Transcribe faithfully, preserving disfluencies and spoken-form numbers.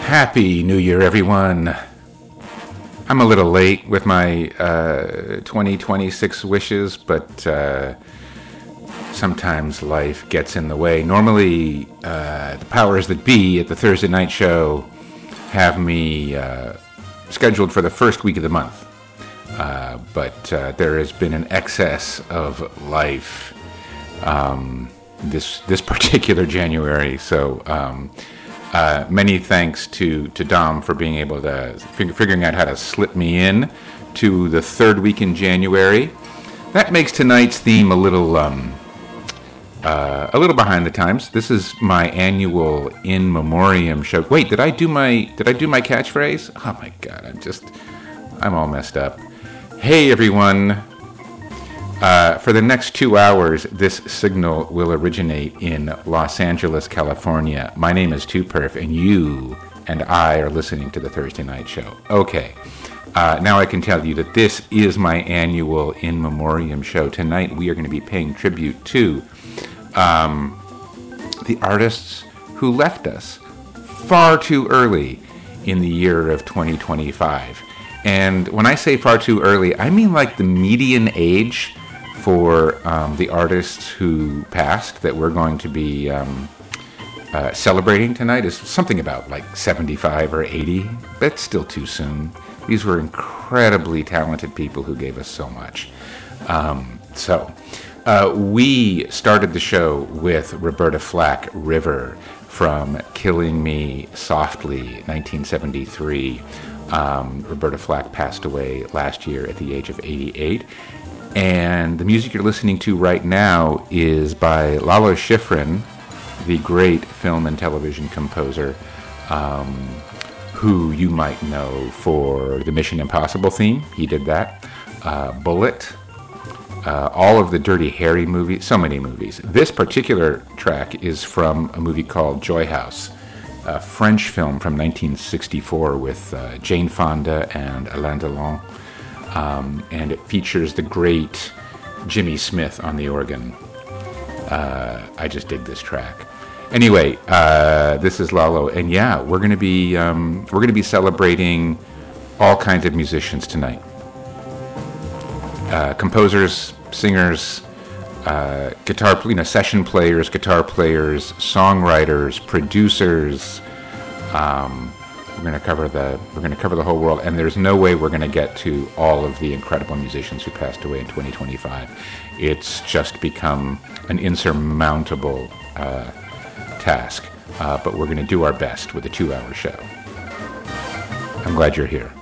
Happy New Year, everyone. I'm a little late with my uh, twenty twenty-six wishes, but uh, sometimes life gets in the way. Normally, uh, the powers that be at the Thursday night show have me uh, scheduled for the first week of the month. Uh, but uh, there has been an excess of life um, this this particular January, so um, uh, many thanks to, to Dom for being able to fig- figuring out how to slip me in to the third week in January. That makes tonight's theme a little um, uh, a little behind the times. This is my annual in memoriam show. Wait, did I do my did I do my catchphrase? Oh my God, I'm just I'm all messed up. Hey everyone. Uh, for the next two hours, this signal will originate in Los Angeles, California. My name is two perf, and you and I are listening to the Thursday Night Show. Okay, uh, now I can tell you that this is my annual In Memoriam show. Tonight we are going to be paying tribute to um, the artists who left us far too early in the year of twenty twenty-five. And when I say far too early, I mean like the median age for um, the artists who passed that we're going to be um, uh, celebrating tonight is something about like seventy-five or eighty. That's still too soon. These were incredibly talented people who gave us so much. Um, so uh, we started the show with Roberta Flack, River, from Killing Me Softly, nineteen seventy-three. Um, Roberta Flack passed away last year at the age of eighty-eight. And the music you're listening to right now is by Lalo Schifrin, the great film and television composer, um, who you might know for the Mission Impossible theme. He did that. Uh, Bullet, uh, all of the Dirty Harry movies, so many movies. This particular track is from a movie called Joy House, a French film from nineteen sixty-four with uh, Jane Fonda and Alain Delon. Um, and it features the great Jimmy Smith on the organ. Uh, I just dig this track. Anyway, uh, this is Lalo, and yeah, we're going to be um, we're going to be celebrating all kinds of musicians tonight. Uh, composers, singers, uh, guitar, you know, session players, guitar players, songwriters, producers. Um, We're going to cover the we're going to cover the whole world, and there's no way we're going to get to all of the incredible musicians who passed away in twenty twenty-five. It's just become an insurmountable uh, task, uh, but we're going to do our best with a two-hour show. I'm glad you're here.